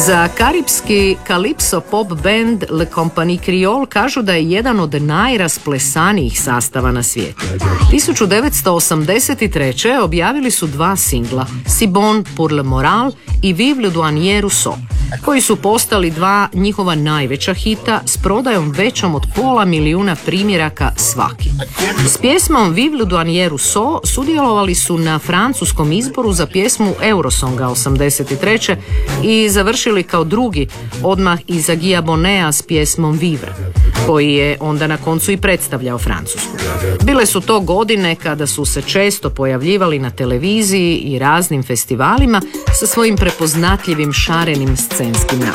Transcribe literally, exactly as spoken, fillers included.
Za karipski kalipso pop band Le Compagnie Creole kažu da je jedan od najrasplesanijih sastava na svijetu. tisuću devetsto osamdeset treće. objavili su dva singla, Si bon pour le moral i Vive le douanier Rousseau, koji su postali dva njihova najveća hita s prodajom većom od pola milijuna primjeraka svaki. S pjesmom Vive le douanier Rousseau sudjelovali su na francuskom izboru za pjesmu Eurosonga osamdeset treće i završili kao drugi odmah iza Guya Boneta s pjesmom Vivre, koji je onda na koncu i predstavljao Francusku. Bile su to godine kada su se često pojavljivali na televiziji i raznim festivalima sa svojim prepoznatljivim šarenim scenskim